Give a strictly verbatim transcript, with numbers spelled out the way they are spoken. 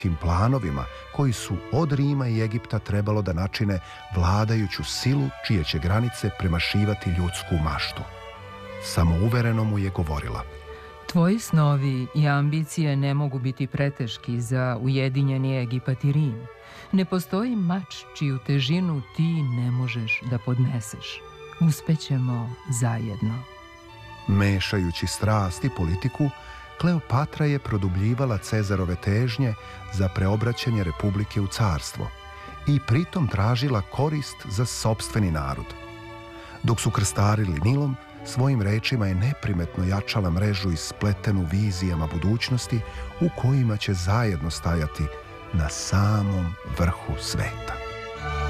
tim planovima koji su od Rima i Egipta trebalo da načine vladajuću silu čije će granice premašivati ljudsku maštu. Samouvereno mu je govorila: Tvoji snovi i ambicije ne mogu biti preteški za ujedinjeni Egipat i Rim. Ne postoji mač čiju težinu ti ne možeš da podneseš. Uspećemo zajedno. Mešajući strast i politiku, Kleopatra je produbljivala Cezarove težnje za preobraćanje republike u carstvo i pritom tražila korist za sopstveni narod. Dok su krstarili Nilom, svojim rečima je neprimetno jačala mrežu ispletenu vizijama budućnosti u kojima će zajedno stajati na samom vrhu sveta.